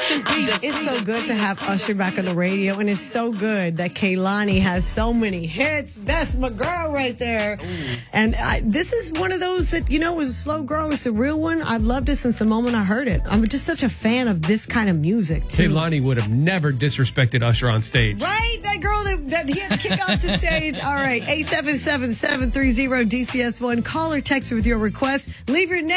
It's so good to have Usher back on the radio, and it's so good that Kehlani has so many hits. That's my girl right there. And this is one of those that, was a slow grow. It's a real one. I've loved it since the moment I heard it. I'm just such a fan of this kind of music, too. Kehlani would have never disrespected Usher on stage. Right? That girl that he had to kick off the stage. All right. 877-730-DCS1. Call or text with your request. Leave your name.